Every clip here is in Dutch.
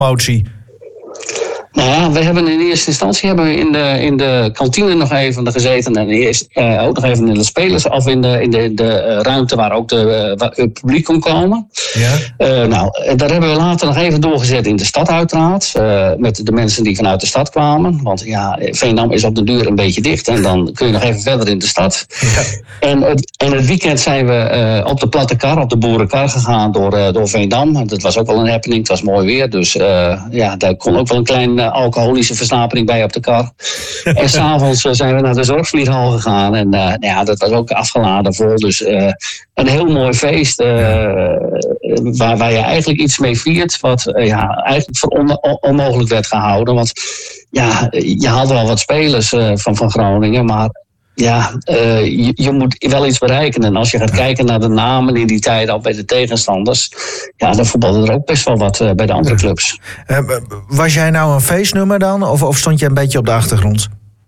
promotie? Nou ja, we hebben in eerste instantie in de kantine nog even gezeten. En eerst ook nog even in de spelers of in de ruimte waar ook het publiek kon komen. Ja. Daar hebben we later nog even doorgezet in de stad uiteraard. Met de mensen die vanuit de stad kwamen. Want ja, Veendam is op de duur een beetje dicht. En dan kun je nog even verder in de stad. Ja. En het weekend zijn we op de platte kar, op de boerenkar gegaan door Veendam. Dat was ook wel een happening. Het was mooi weer. Dus daar kon ook wel een klein alcoholische versnapering bij op de kar. En s'avonds zijn we naar de Zorgvlieghal gegaan. En dat was ook afgeladen vol. Dus een heel mooi feest. Waar je eigenlijk iets mee viert. Wat eigenlijk voor onmogelijk werd gehouden. Want ja, je had wel wat spelers van Groningen. Maar ja, je moet wel iets bereiken. En als je gaat kijken naar de namen in die tijd al bij de tegenstanders. Ja, dan voetbalde er ook best wel wat bij de andere clubs. Was jij nou een feestnummer dan? Of stond je een beetje op de achtergrond?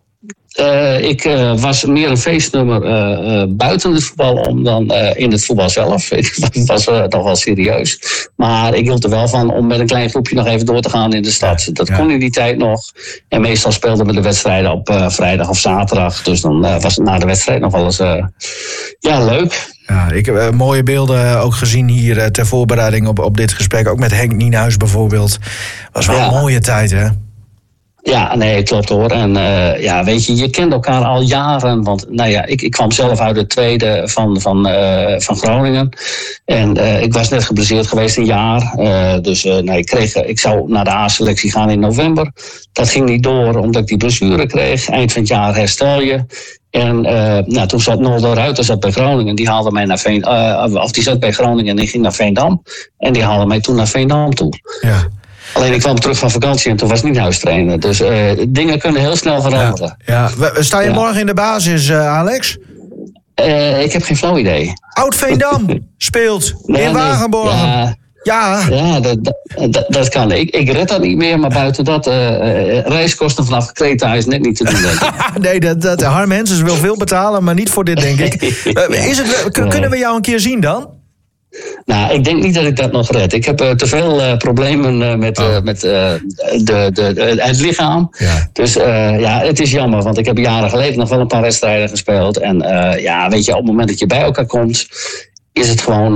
Ik was meer een feestnummer buiten het voetbal dan in het voetbal zelf. Ik was toch wel serieus. Maar ik hield er wel van om met een klein groepje nog even door te gaan in de stad. Dat kon in die tijd nog. En meestal speelden we de wedstrijden op vrijdag of zaterdag. Dus dan was het na de wedstrijd nog wel eens leuk. Ja, ik heb mooie beelden ook gezien hier ter voorbereiding op dit gesprek. Ook met Henk Nienhuis bijvoorbeeld. Was wel een mooie tijd, hè? Ja, nee, klopt hoor. En weet je kent elkaar al jaren. Want ik kwam zelf uit de tweede van Groningen. En ik was net geblesseerd geweest een jaar. Ik zou naar de A-selectie gaan in november. Dat ging niet door omdat ik die blessure kreeg. Eind van het jaar herstel je. En toen zat Noldo Ruiter bij Groningen. Die haalde mij die zat bij Groningen en ik ging naar Veendam. En die haalde mij toen naar Veendam toe. Ja. Alleen ik kwam terug van vakantie en toen was ik niet huistrainer. Dus dingen kunnen heel snel veranderen. Ja. Sta je morgen in de basis, Alex? Ik heb geen flauw idee. Oud Veendam speelt in Wagenborgen. Ja, dat kan. Ik red dat niet meer, maar buiten dat reiskosten vanaf Kreta is net niet te doen. Nee, Harm Hensens wil veel betalen, maar niet voor dit, denk ik. Kunnen we jou een keer zien dan? Nou, ik denk niet dat ik dat nog red. Ik heb te veel problemen met het lichaam. Ja. Dus het is jammer, want ik heb jaren geleden nog wel een paar wedstrijden gespeeld. En weet je, op het moment dat je bij elkaar komt, is het gewoon...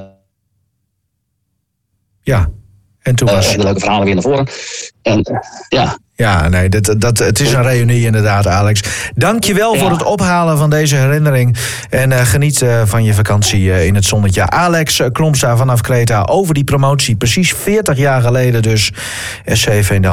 en toen was... de leuke verhalen weer naar voren. En Ja, nee, het is een reunie inderdaad, Alex. Dank je wel voor het ophalen van deze herinnering. En geniet van je vakantie in het zonnetje. Alex Klompstra vanaf Kreta over die promotie. Precies 40 jaar geleden dus. SC Veendam.